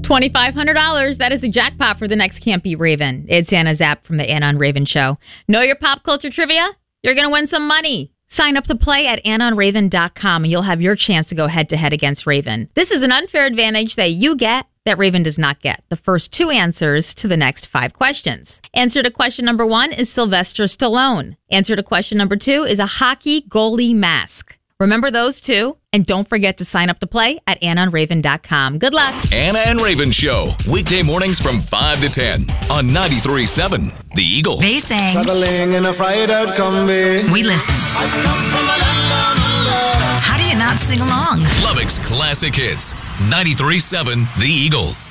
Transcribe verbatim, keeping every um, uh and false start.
twenty-five hundred dollars. That is a jackpot for the next Can't Be Raven. It's Anna Zapp from the Anna and Raven Show. Know your pop culture trivia? You're going to win some money. Sign up to play at anna and raven dot com and you'll have your chance to go head-to-head against Raven. This is an unfair advantage that you get that Raven does not get. The first two answers to the next five questions. Answer to question number one is Sylvester Stallone. Answer to question number two is a hockey goalie mask. Remember those two, and don't forget to sign up to play at anna and raven dot com. Good luck. Anna and Raven Show, weekday mornings from five to ten on ninety-three point seven The Eagle. They sang. Traveling in a fried out combi. We listened. How do you not sing along? Lubbock's Classic Hits, ninety-three point seven The Eagle.